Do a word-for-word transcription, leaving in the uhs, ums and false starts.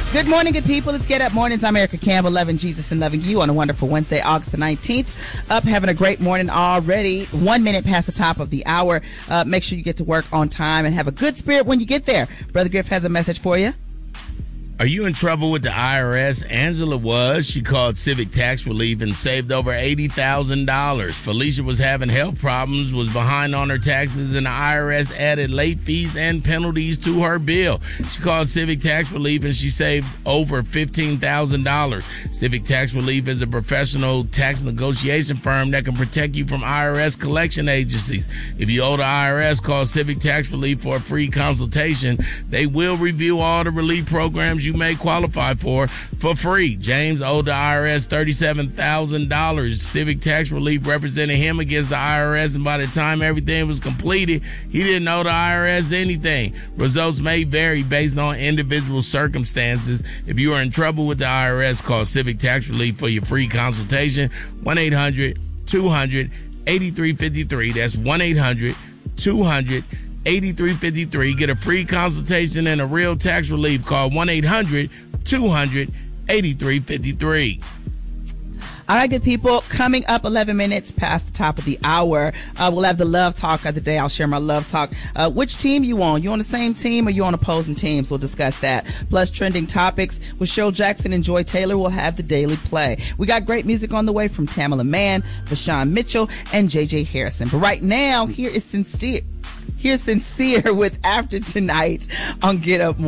Good morning, good people. Let's get up mornings. I'm Erica Campbell, loving Jesus and loving you on a wonderful Wednesday, August the nineteenth. Up, having a great morning already. One minute past the top of the hour. Uh, make sure you get to work on time and have a good spirit when you get there. Brother Griff has a message for you. Are you in trouble with the I R S? Angela was. She called Civic Tax Relief and saved over eighty thousand dollars. Felicia was having health problems, was behind on her taxes, and the I R S added late fees and penalties to her bill. She called Civic Tax Relief and she saved over fifteen thousand dollars. Civic Tax Relief is a professional tax negotiation firm that can protect you from I R S collection agencies. If you owe the I R S, call Civic Tax Relief for a free consultation. They will review all the relief programs you you may qualify for for free. James owed the I R S thirty-seven thousand dollars. Civic Tax Relief represented him against the I R S, and by the time everything was completed, he didn't owe the I R S anything. Results may vary based on individual circumstances. If you are in trouble with the I R S, call Civic Tax Relief for your free consultation. one eight hundred two hundred eighty-three fifty-three. That's one eight hundred two hundred eighty-three fifty-three. Get a free consultation and a real tax relief. Call one eight hundred two hundred eighty-three fifty-three. All right, good people. Coming up eleven minutes past the top of the hour, uh, we'll have the love talk of the day. I'll share my love talk. Uh, which team you on? You on the same team or you on opposing teams? We'll discuss that. Plus trending topics with Cheryl Jackson and Joy Taylor. We'll have the daily play. We got great music on the way from Tamala Mann, Vashawn Mitchell, and J J Harrison. But right now, here is Sincere. Here's Sincere with After Tonight on Get Up Morning.